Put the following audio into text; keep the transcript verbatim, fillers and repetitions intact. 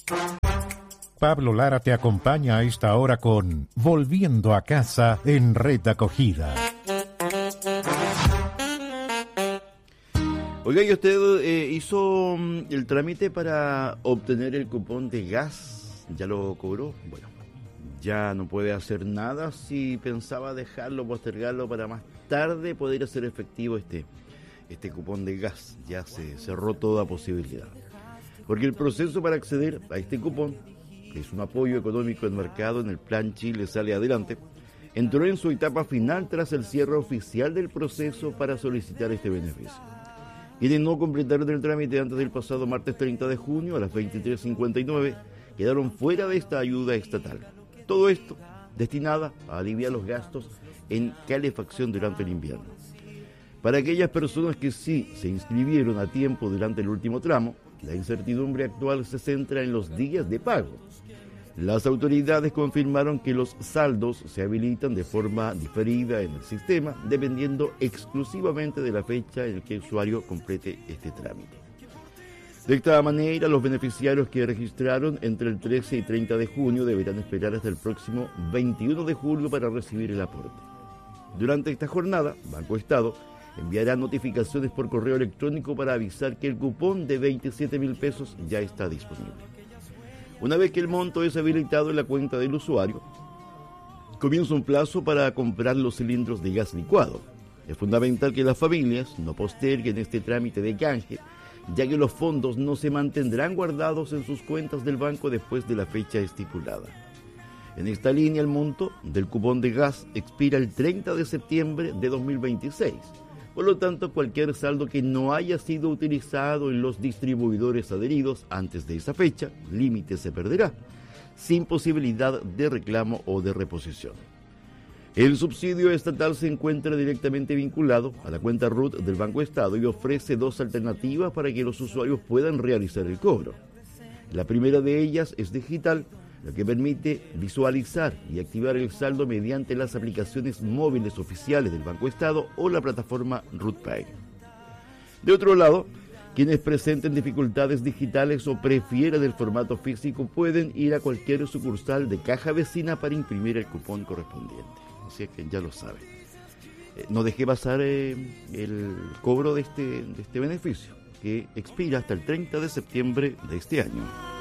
Pablo Lara te acompaña a esta hora con Volviendo a Casa en Red Acogida. Oiga, ¿y usted eh, hizo um, el trámite para obtener el cupón de gas? ¿Ya lo cobró? Bueno, ya no puede hacer nada. Si pensaba dejarlo, postergarlo para más tarde, poder hacer efectivo este, este cupón de gas. Ya se cerró toda posibilidad. Porque el proceso para acceder a este cupón, que es un apoyo económico enmarcado en el Plan Chile Sale Adelante, entró en su etapa final tras el cierre oficial del proceso para solicitar este beneficio. Quienes no completaron el trámite antes del pasado martes treinta de junio a las veintitrés cincuenta y nueve quedaron fuera de esta ayuda estatal. Todo esto destinada a aliviar los gastos en calefacción durante el invierno. Para aquellas personas que sí se inscribieron a tiempo durante el último tramo, la incertidumbre actual se centra en los días de pago. Las autoridades confirmaron que los saldos se habilitan de forma diferida en el sistema, dependiendo exclusivamente de la fecha en que el usuario complete este trámite. De esta manera, los beneficiarios que registraron entre el trece y treinta de junio deberán esperar hasta el próximo veintiuno de julio para recibir el aporte. Durante esta jornada, Banco Estado enviará notificaciones por correo electrónico para avisar que el cupón de veintisiete mil pesos ya está disponible. Una vez que el monto es habilitado en la cuenta del usuario, comienza un plazo para comprar los cilindros de gas licuado. Es fundamental que las familias no posterguen este trámite de canje, ya que los fondos no se mantendrán guardados en sus cuentas del banco después de la fecha estipulada. En esta línea, el monto del cupón de gas expira el treinta de septiembre de dos mil veintiséis. Por lo tanto, cualquier saldo que no haya sido utilizado en los distribuidores adheridos antes de esa fecha, límite se perderá, sin posibilidad de reclamo o de reposición. El subsidio estatal se encuentra directamente vinculado a la cuenta R U T del Banco Estado y ofrece dos alternativas para que los usuarios puedan realizar el cobro. La primera de ellas es digital, lo que permite visualizar y activar el saldo mediante las aplicaciones móviles oficiales del Banco Estado o la plataforma R U T Pay. De otro lado, quienes presenten dificultades digitales o prefieran el formato físico pueden ir a cualquier sucursal de caja vecina para imprimir el cupón correspondiente. Así es que ya lo saben. Eh, no deje pasar eh, el cobro de este, de este beneficio, que expira hasta el treinta de septiembre de este año.